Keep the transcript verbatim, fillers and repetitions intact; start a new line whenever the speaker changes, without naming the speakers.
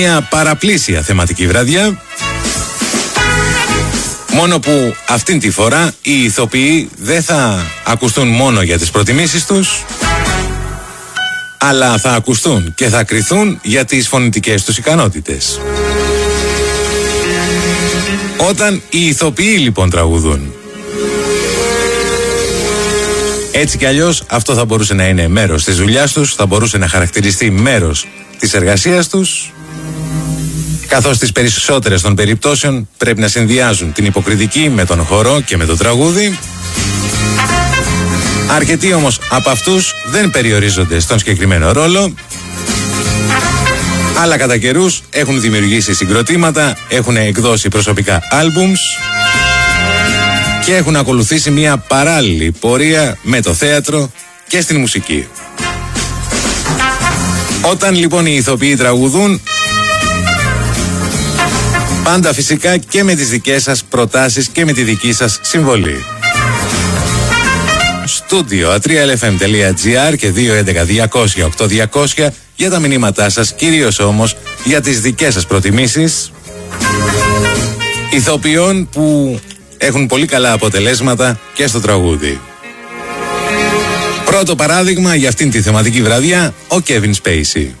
Μια παραπλήσια θεματική βραδιά. Μόνο που αυτήν τη φορά οι ηθοποιοί δεν θα ακουστούν μόνο για τις προτιμήσεις τους, αλλά θα ακουστούν και θα κριθούν για τις φωνητικές τους ικανότητες. Όταν οι ηθοποιοί λοιπόν τραγουδούν, έτσι κι αλλιώς αυτό θα μπορούσε να είναι μέρος της δουλειάς τους, θα μπορούσε να χαρακτηριστεί μέρος της εργασίας τους, καθώς τις περισσότερες των περιπτώσεων πρέπει να συνδυάζουν την υποκριτική με τον χορό και με το τραγούδι. Αρκετοί όμως από αυτούς δεν περιορίζονται στον συγκεκριμένο ρόλο, αλλά κατά καιρούς έχουν δημιουργήσει συγκροτήματα, έχουν εκδώσει προσωπικά άλμπουμς και έχουν ακολουθήσει μια παράλληλη πορεία με το θέατρο και στην μουσική. Όταν λοιπόν οι ηθοποιοί τραγουδούν, πάντα φυσικά και με τις δικές σας προτάσεις και με τη δική σας συμβολή. Στούντιο ατρία ελ εφ εμ τελεία τζι άρ και δύο έντεκα διακόσια οκτώ διακόσια για τα μηνύματά σας, κυρίως όμως για τις δικές σας προτιμήσεις ηθοποιών που έχουν πολύ καλά αποτελέσματα και στο τραγούδι. Πρώτο παράδειγμα για αυτήν τη θεματική βραδιά, ο Kevin Spacey.